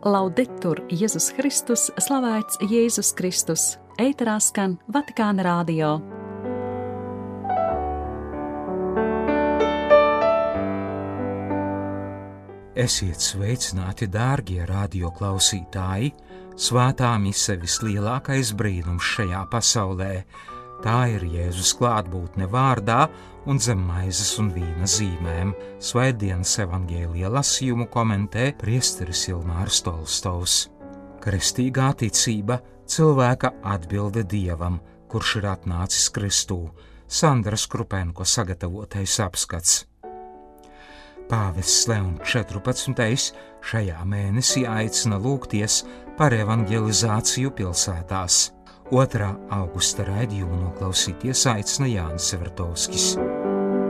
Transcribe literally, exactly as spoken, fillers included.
Laudetur Jēzus Kristus, slavēts Jēzus Kristus. Ēterā skan Vatikāna radio. Esiet sveicināti, dārgie radio klausītāji! Svētā mise vislielākais brīnums šajā pasaulē. Tā ir Jēzus klātbūtne vārdā un zem maizes un vīna zīmēm. Svētdienas evangēlija lasījumu komentē priesteris Ilmārs Tolstovs. Kristīgā ticība cilvēka atbilde Dievam, kurš ir atnācis Kristū. Sandras Krupenko sagatavotais apskats. Pāvests Leons četrpadsmitais šajā mēnesī aicina lūgties par evangelizāciju pilsētās. otrā augusta raidījumu noklausīties aicina Jānis Vertovskis.